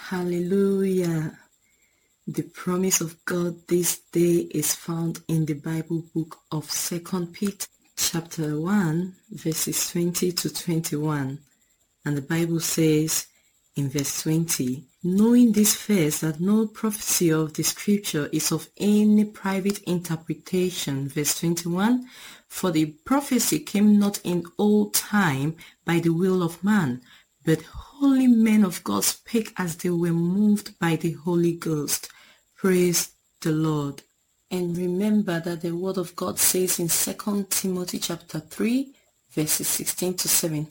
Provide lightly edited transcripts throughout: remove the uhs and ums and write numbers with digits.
Hallelujah. The promise of God this day is found in the Bible book of 2 Peter chapter 1 verses 20 to 21. And the Bible says in verse 20, knowing this first, that no prophecy of the scripture is of any private interpretation. Verse 21, for the prophecy came not in old time by the will of man, but holy men of God spake as they were moved by the Holy Ghost. Praise the Lord. And remember that the word of God says in 2 Timothy chapter 3 verses 16 to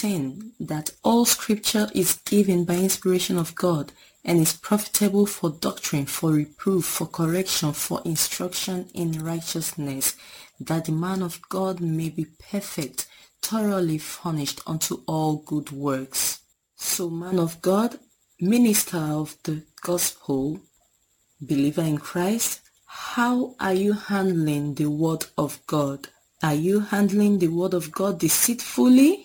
17 that all scripture is given by inspiration of God and is profitable for doctrine, for reproof, for correction, for instruction in righteousness, that the man of God may be perfect, thoroughly furnished unto all good works. So, man of God, minister of the gospel, believer in Christ, how are you handling the word of God? Are you handling the word of God deceitfully?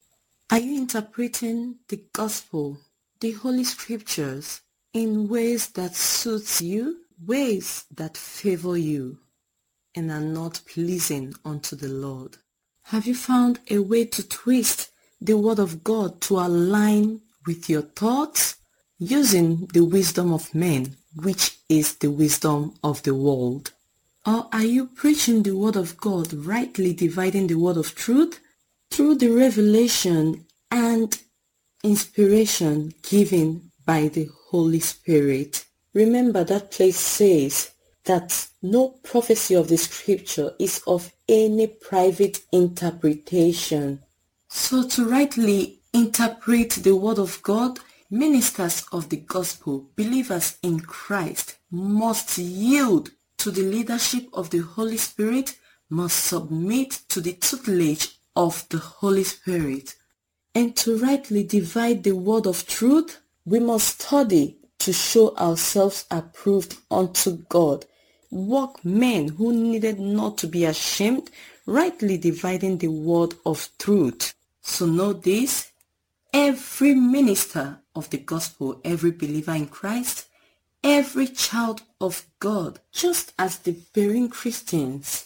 Are you interpreting the gospel, the holy scriptures, in ways that suits you, ways that favor you, and are not pleasing unto the Lord? Have you found a way to twist the word of God to align with your thoughts, using the wisdom of men, which is the wisdom of the world? Or are you preaching the word of God, rightly dividing the word of truth through the revelation and inspiration given by the Holy Spirit? Remember that place says that no prophecy of the scripture is of any private interpretation. So to rightly interpret the word of God, ministers of the gospel, believers in Christ, must yield to the leadership of the Holy Spirit, must submit to the tutelage of the Holy Spirit. And to rightly divide the word of truth, we must study to show ourselves approved unto God, workmen who needed not to be ashamed, rightly dividing the word of truth. So know this, every minister of the gospel, every believer in Christ, every child of God, just as the bearing Christians,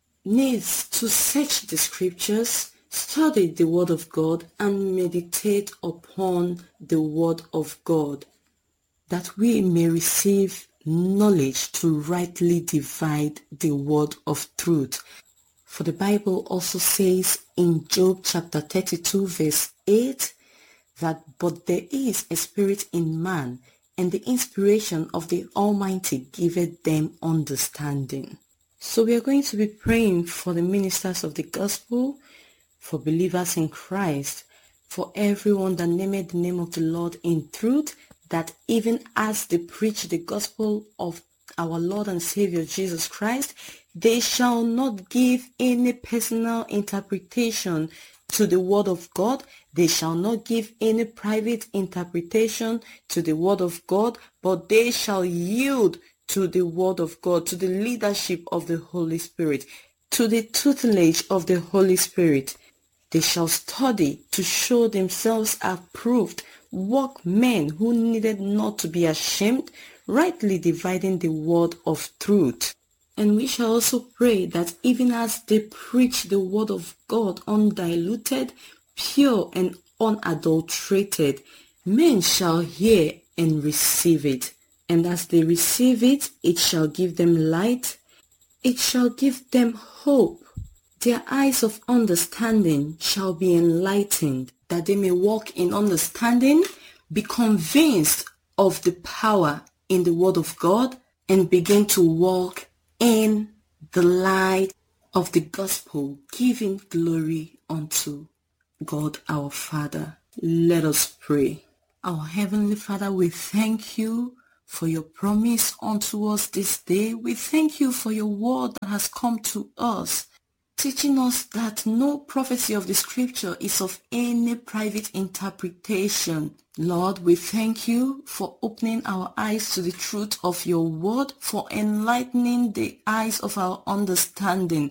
needs to search the scriptures, study the word of God, and meditate upon the word of God, that we may receive knowledge to rightly divide the word of truth. For the Bible also says in Job chapter 32 verse 8 that, but there is a spirit in man, and the inspiration of the Almighty giveth them understanding. So we are going to be praying for the ministers of the gospel, for believers in Christ, for everyone that nameth the name of the Lord in truth, that even as they preach the gospel of our Lord and Savior Jesus Christ, they shall not give any personal interpretation to the word of God. They shall not give any private interpretation to the word of God, but they shall yield to the word of God, to the leadership of the Holy Spirit, to the tutelage of the Holy Spirit. They shall study to show themselves approved, workmen who needed not to be ashamed, rightly dividing the word of truth. And we shall also pray that even as they preach the word of God undiluted, pure and unadulterated, men shall hear and receive it. And as they receive it, it shall give them light, it shall give them hope. Their eyes of understanding shall be enlightened, that they may walk in understanding, be convinced of the power in the word of God, and begin to walk in the light of the gospel, giving glory unto God our Father. Let us pray. Our Heavenly Father, we thank you for your promise unto us this day. We thank you for your word that has come to us, teaching us that no prophecy of the scripture is of any private interpretation. Lord, we thank you for opening our eyes to the truth of your word, for enlightening the eyes of our understanding,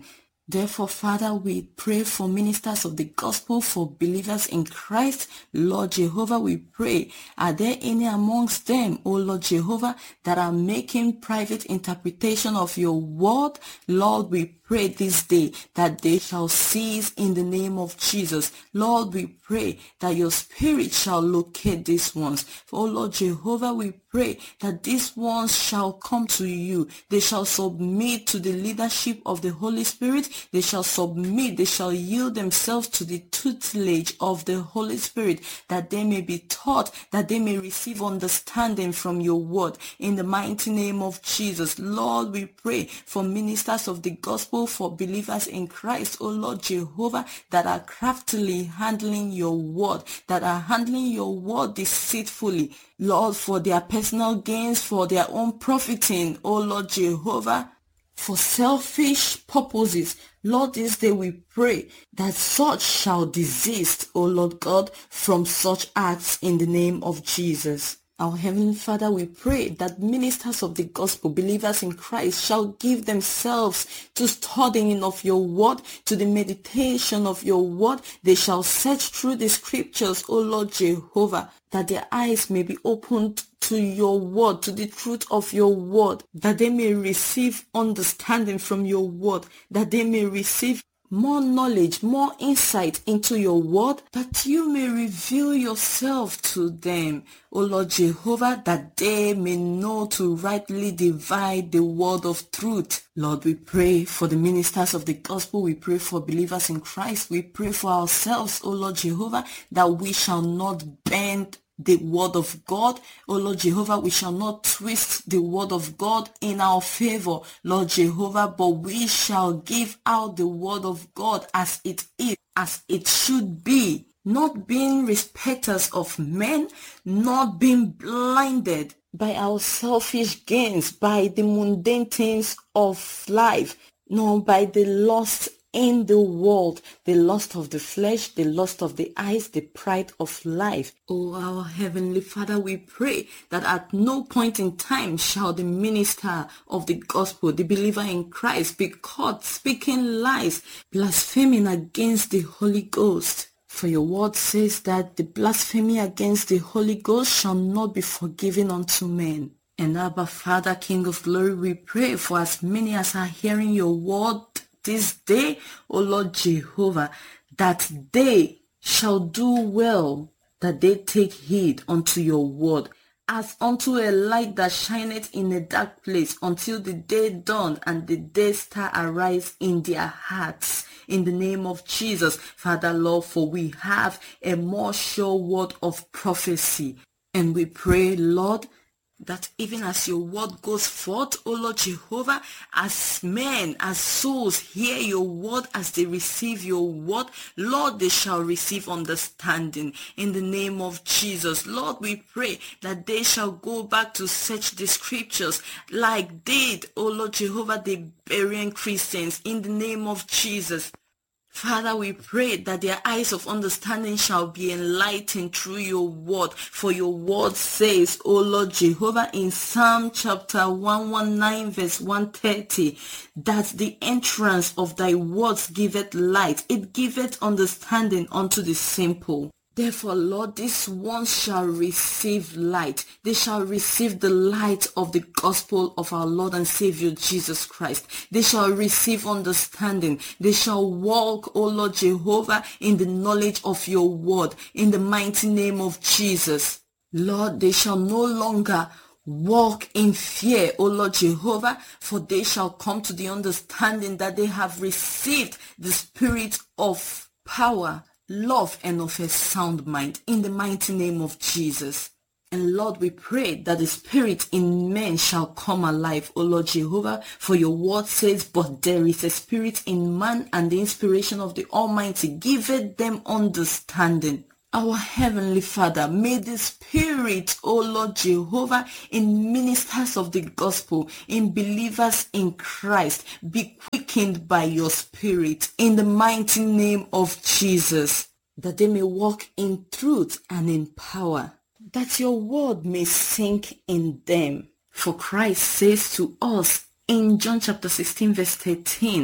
Therefore, Father, we pray for ministers of the gospel, for believers in Christ. Lord Jehovah, we pray, are there any amongst them, O Lord Jehovah, that are making private interpretation of your word? Lord, we pray this day that they shall cease in the name of Jesus. Lord, we pray that your spirit shall locate these ones. For, O Lord Jehovah, we pray that these ones shall come to you. They shall submit to the leadership of the Holy Spirit. They shall submit, they shall yield themselves to the tutelage of the Holy Spirit, that they may be taught, that they may receive understanding from your word. In the mighty name of Jesus, Lord, we pray for ministers of the gospel, for believers in Christ, O Lord Jehovah, that are craftily handling your word, that are handling your word deceitfully, Lord, for their personal gains, for their own profiting, O Lord Jehovah, for selfish purposes. Lord, this day we pray that such shall desist, O Lord God, from such acts in the name of Jesus. Our Heavenly Father, we pray that ministers of the gospel, believers in Christ, shall give themselves to studying of your word, to the meditation of your word. They shall search through the scriptures, O Lord Jehovah, that their eyes may be opened to your word, to the truth of your word, that they may receive understanding from your word, that they may receive more knowledge, more insight into your word, that you may reveal yourself to them, O Lord Jehovah, that they may know to rightly divide the word of truth. Lord, we pray for the ministers of the gospel. We pray for believers in Christ. We pray for ourselves, O Lord Jehovah, that we shall not bend the word of God. Oh Lord Jehovah, we shall not twist the word of God in our favor, Lord Jehovah, but we shall give out the word of God as it is, as it should be, not being respecters of men, not being blinded by our selfish gains, by the mundane things of life, nor by the lust in the world, the lust of the flesh, the lust of the eyes, the pride of life. Oh, our Heavenly Father, we pray that at no point in time shall the minister of the gospel, the believer in Christ, be caught speaking lies, blaspheming against the Holy Ghost. For your word says that the blasphemy against the Holy Ghost shall not be forgiven unto men. And Abba, Father, King of glory, we pray for as many as are hearing your word this day, O Lord Jehovah, that they shall do well, that they take heed unto your word, as unto a light that shineth in a dark place, until the day dawn and the day star arise in their hearts. In the name of Jesus, Father, Lord, for we have a more sure word of prophecy. And we pray, Lord, that even as your word goes forth, O Lord Jehovah, as men, as souls hear your word, as they receive your word, Lord, they shall receive understanding in the name of Jesus. Lord, we pray that they shall go back to search the scriptures like did, O Lord Jehovah, the Berean Christians, in the name of Jesus. Father, we pray that their eyes of understanding shall be enlightened through your word. For your word says, O Lord Jehovah, in Psalm chapter 119 verse 130, that the entrance of thy words giveth light. It giveth understanding unto the simple. Therefore, Lord, these ones shall receive light. They shall receive the light of the gospel of our Lord and Savior Jesus Christ. They shall receive understanding. They shall walk, O Lord Jehovah, in the knowledge of your word, in the mighty name of Jesus. Lord, they shall no longer walk in fear, O Lord Jehovah, for they shall come to the understanding that they have received the spirit of power, love, and of a sound mind, in the mighty name of Jesus. And Lord, we pray that the spirit in men shall come alive, O Lord Jehovah, for your word says, but there is a spirit in man, and the inspiration of the Almighty giveth them understanding. Our Heavenly Father, may the Spirit, O Lord Jehovah, in ministers of the gospel, in believers in Christ, be quickened by your Spirit in the mighty name of Jesus, that they may walk in truth and in power, that your word may sink in them. For Christ says to us in John chapter 16 verse 13,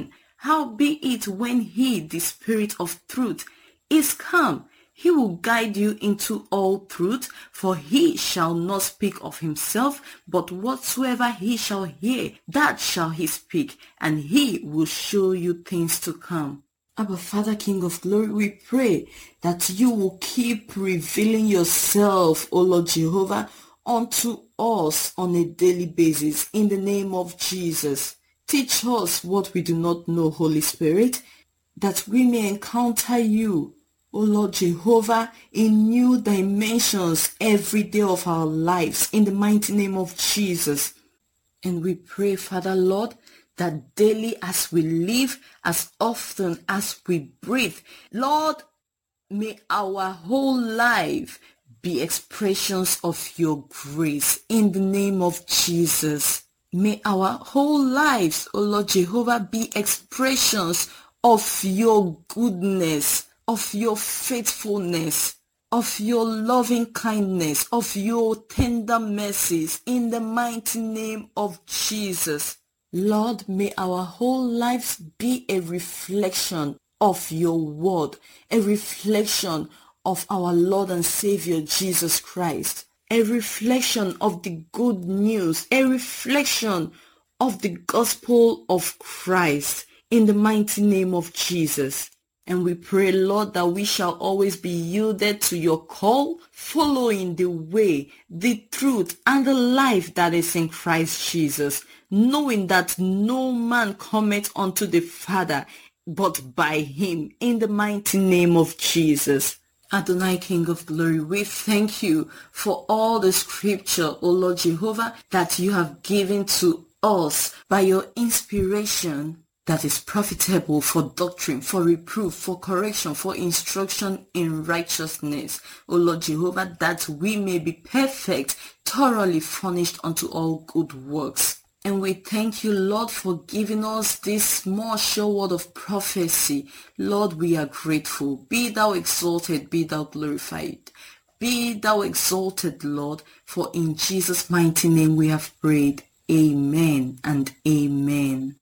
Howbeit, when he, the Spirit of truth, is come, he will guide you into all truth, for he shall not speak of himself, but whatsoever he shall hear, that shall he speak, and he will show you things to come. Abba Father, King of glory, we pray that you will keep revealing yourself, O Lord Jehovah, unto us on a daily basis in the name of Jesus. Teach us what we do not know, Holy Spirit, that we may encounter you, O Lord Jehovah, in new dimensions every day of our lives in the mighty name of Jesus. And we pray, Father Lord, that daily as we live, as often as we breathe, Lord, may our whole life be expressions of your grace in the name of Jesus. May our whole lives, O Lord Jehovah, be expressions of your goodness, of your faithfulness, of your loving kindness, of your tender mercies in the mighty name of Jesus. Lord, may our whole lives be a reflection of your word, a reflection of our Lord and Savior Jesus Christ, a reflection of the good news, a reflection of the gospel of Christ in the mighty name of Jesus. And we pray, Lord, that we shall always be yielded to your call, following the way, the truth, and the life that is in Christ Jesus, knowing that no man cometh unto the Father but by him, in the mighty name of Jesus. Adonai, King of glory, we thank you for all the scripture, O Lord Jehovah, that you have given to us by your inspiration, that is profitable for doctrine, for reproof, for correction, for instruction in righteousness. O Lord Jehovah, that we may be perfect, thoroughly furnished unto all good works. And we thank you, Lord, for giving us this small sure word of prophecy. Lord, we are grateful. Be thou exalted, be thou glorified. Be thou exalted, Lord, for in Jesus' mighty name we have prayed. Amen and amen.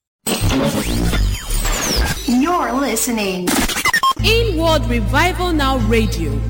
You're listening. Inward Revival Now Radio.